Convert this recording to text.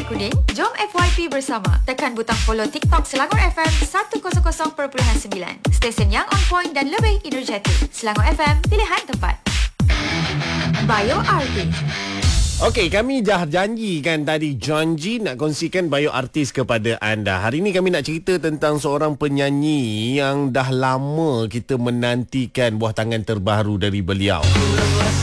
kuning? Jom FYP bersama. Tekan butang follow TikTok Selangor FM 100.9. Stesen yang on point dan lebih energetik. Selangor FM, pilihan tempat. Bio Artist. Okey, kami dah janjikan tadi janji nak kongsikan bio artis kepada anda. Hari ini kami nak cerita tentang seorang penyanyi yang dah lama kita menantikan buah tangan terbaru dari beliau.